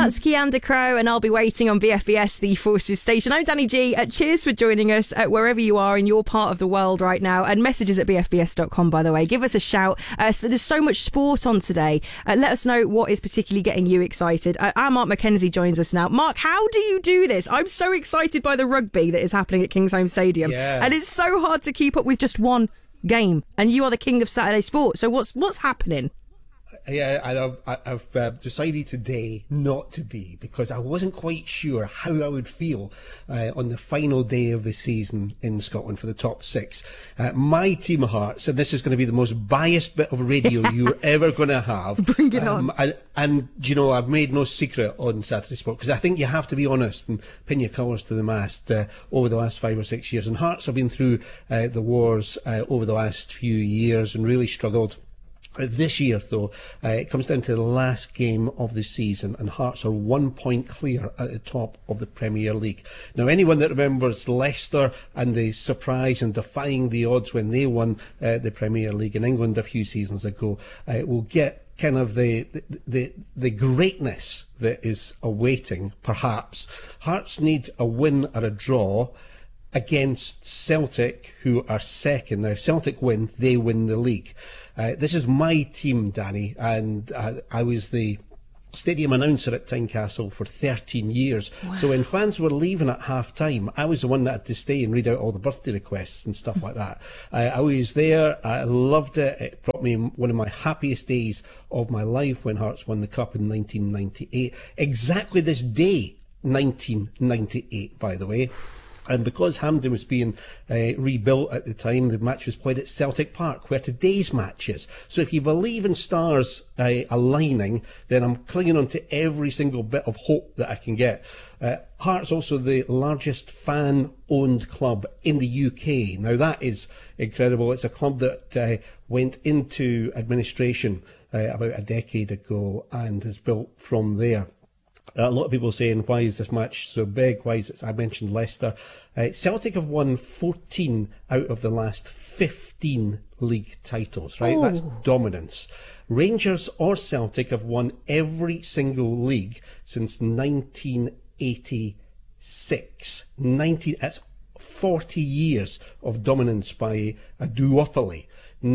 That's Keander Crow, and I'll be waiting on BFBS, the Forces station. I'm Danny G. Cheers for joining us wherever you are in your part of the world right now. And messages at bfbs.com, by the way. Give us a shout. There's so much sport on today. Let us know what is particularly getting you excited. Our Mark McKenzie joins us now. Mark, how do you do this? I'm so excited by the rugby that is happening at Kingsholm Stadium. Yeah. And it's so hard to keep up with just one game. And you are the king of Saturday sport. So what's happening? Yeah, I've decided today not to be, because I wasn't quite sure how I would feel on the final day of the season in Scotland for the top six. My team of Hearts, and this is going to be the most biased bit of radio you're ever going to have. Bring it on. And you know, I've made no secret on Saturday Sport, because I think you have to be honest and pin your colours to the mast over the last 5 or 6 years. And Hearts have been through the wars over the last few years and really struggled. This year, though, it comes down to the last game of the season, and Hearts are 1 point clear at the top of the Premier League. Now, anyone that remembers Leicester and the surprise and defying the odds when they won the Premier League in England a few seasons ago will get kind of the greatness that is awaiting, perhaps. Hearts need a win or a draw against Celtic, who are second. Now, if Celtic win, they win the league. This is my team, Danny, and I was the stadium announcer at Tynecastle for 13 years. Wow. So when fans were leaving at half-time, I was the one that had to stay and read out all the birthday requests and stuff like that. I was there. I loved it. It brought me one of my happiest days of my life when Hearts won the Cup in 1998. Exactly this day, 1998, by the way. And because Hampden was being rebuilt at the time, the match was played at Celtic Park, where today's match is. So if you believe in stars aligning, then I'm clinging on to every single bit of hope that I can get. Hearts also the largest fan-owned club in the UK. Now that is incredible. It's a club that went into administration about a decade ago and has built from there. A lot of people saying, why is this match so big? Why is it? I mentioned Leicester. Celtic have won 14 out of the last 15 league titles, right? That's dominance. Rangers or Celtic have won every single league since 1986. That's 40 years of dominance by a duopoly.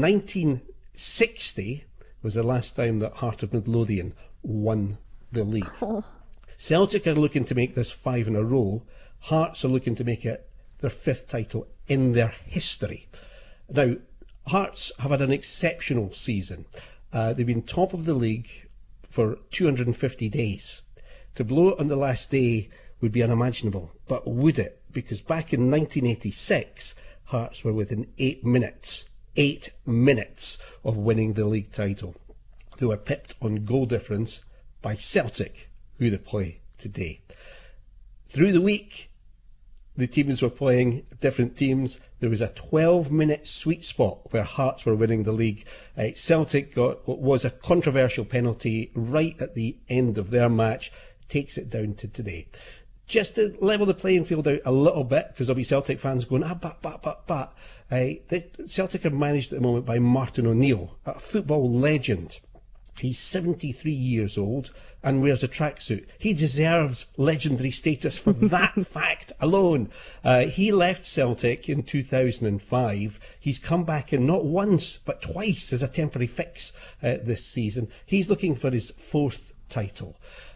1960 was the last time that Heart of Midlothian won the league. Celtic are looking to make this 5 in a row. Hearts are looking to make it their 5th title in their history. Now, Hearts have had an exceptional season. They've been top of the league for 250 days. To blow it on the last day would be unimaginable, but would it? Because back in 1986, Hearts were within 8 minutes of winning the league title. They were pipped on goal difference by Celtic, who they play today. Through the week, the teams were playing different teams. There was a 12-minute sweet spot where Hearts were winning the league. Celtic got what was a controversial penalty right at the end of their match, takes it down to today. Just to level the playing field out a little bit, because there'll be Celtic fans going, but. Celtic are managed at the moment by Martin O'Neill, a football legend. He's 73 years old and wears a tracksuit. He deserves legendary status for that fact alone. He left Celtic in 2005. He's come back in not once but twice as a temporary fix this season. He's looking for his 4th title.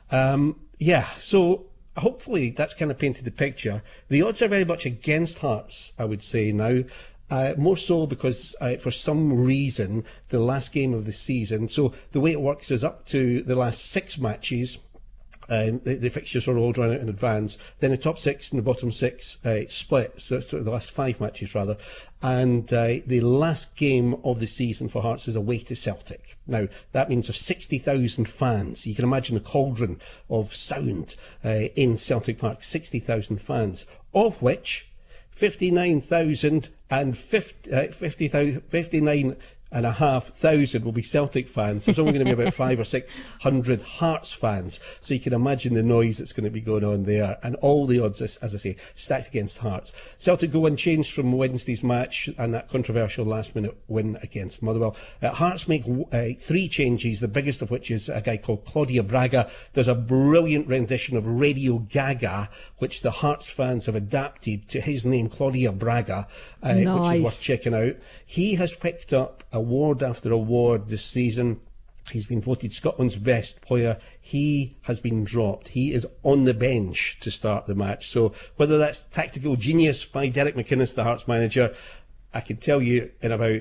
So hopefully that's kind of painted the picture. The odds are very much against Hearts, I would say now. More so because for some reason the last game of the season, so the way it works is up to the last 6 matches, the fixtures are all drawn out in advance, then the top 6 and the bottom 6 split, so the last 5 matches rather, and the last game of the season for Hearts is away to Celtic. Now that means there's 60,000 fans. You can imagine a cauldron of sound in Celtic Park, 60,000 fans, of which 59,000 and 59 6,500 will be Celtic fans. There's only going to be about 500 or 600 Hearts fans. So you can imagine the noise that's going to be going on there. And all the odds, as I say, stacked against Hearts. Celtic go unchanged from Wednesday's match and that controversial last-minute win against Motherwell. Hearts make 3 changes, the biggest of which is a guy called Claudio Braga. There's a brilliant rendition of Radio Gaga, which the Hearts fans have adapted to his name, Claudio Braga, which is worth checking out. He has picked up award after award this season. He's been voted Scotland's best player. He has been dropped. He is on the bench to start the match. So whether that's tactical genius by Derek McInnes, the Hearts manager, I can tell you in about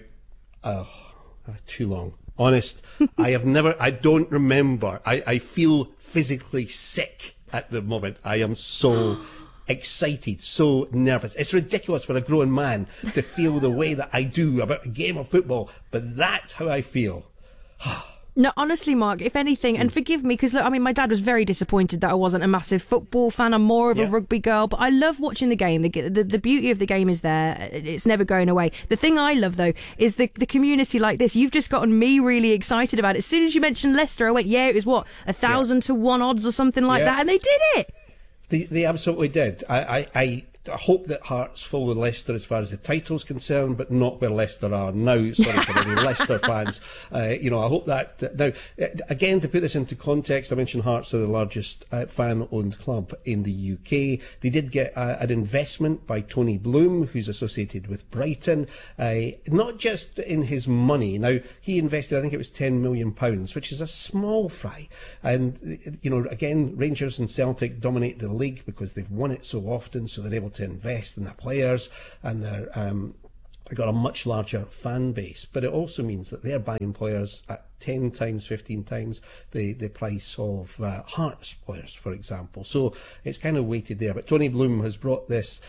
too long. Honest, I don't remember. I feel physically sick at the moment. I am so excited, so nervous. It's ridiculous for a grown man to feel the way that I do about a game of football, but that's how I feel. No, honestly, Mark, if anything, and forgive me, because, look, I mean, my dad was very disappointed that I wasn't a massive football fan. I'm more of a rugby girl, but I love watching the game. The beauty of the game is there. It's never going away. The thing I love, though, is the community like this. You've just gotten me really excited about it. As soon as you mentioned Leicester, I went, it was 1,000 to 1 odds or something like that, and they did it. They absolutely did. I hope that Hearts follow Leicester as far as the title's concerned, but not where Leicester are now. Sorry for any Leicester fans. I hope that... Now, again, to put this into context, I mentioned Hearts are the largest fan-owned club in the UK. They did get an investment by Tony Bloom, who's associated with Brighton, not just in his money. Now, he invested, I think it was £10 million, which is a small fry. And, again, Rangers and Celtic dominate the league because they've won it so often, so they're able to invest in their players, and they've got a much larger fan base. But it also means that they're buying players at 10 times, 15 times the price of Hearts players, for example. So it's kind of weighted there. But Tony Bloom has brought this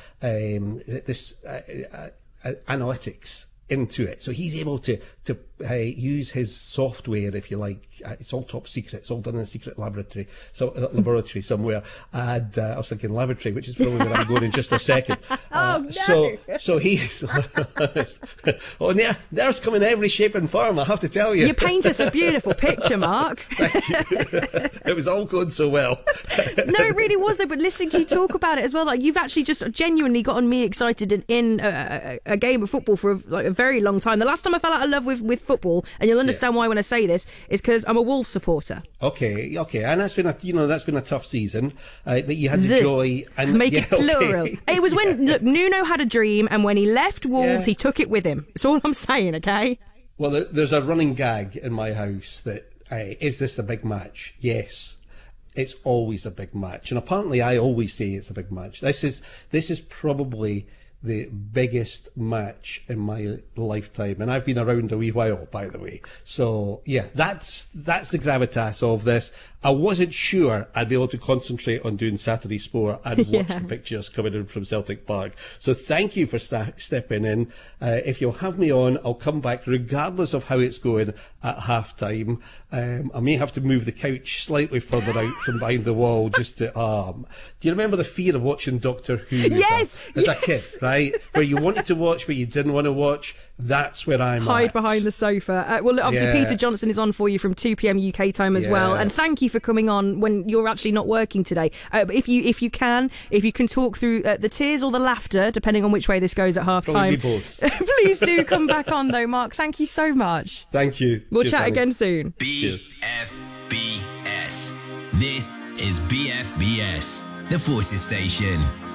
analytics into it, so he's able to use his software, if you like. It's all top secret. It's all done in a secret laboratory somewhere. And I was thinking lavatory, which is probably where I'm going in just a second. Oh no! So he's there's come in every shape and form, I have to tell you. You paint us a beautiful picture, Mark. Thank you. It was all going so well. No, it really was though. But listening to you talk about it as well, like, you've actually just genuinely gotten me excited in a game of football for a very long time. The last time I fell out of love with football, and you'll understand why when I say this, is because I'm a Wolves supporter. Okay, and that's been a tough season. That you had the joy and make it plural. Okay. It was when Nuno had a dream, and when he left Wolves, he took it with him. That's all I'm saying. Okay. Well, there's a running gag in my house that is this a big match? Yes. It's always a big match, and apparently I always say it's a big match. This is probably the biggest match in my lifetime, and I've been around a wee while, by the way. So yeah, that's the gravitas of this. I wasn't sure I'd be able to concentrate on doing Saturday Sport and watch the pictures coming in from Celtic Park. So thank you for stepping in. If you'll have me on, I'll come back regardless of how it's going at half time. I may have to move the couch slightly further out from behind the wall just to do you remember the fear of watching Doctor Who as a kid, right? Where you wanted to watch but you didn't want to watch? That's where I'm Hide behind the sofa. Well, obviously Peter Johnson is on for you from 2 p.m. UK time as well. And thank you for coming on when you're actually not working today. If you can talk through the tears or the laughter, depending on which way this goes at half time. Both. Please do come back on though, Mark. Thank you so much. Thank you. We'll chat again soon. BFBS. This is BFBS, the Forces Station.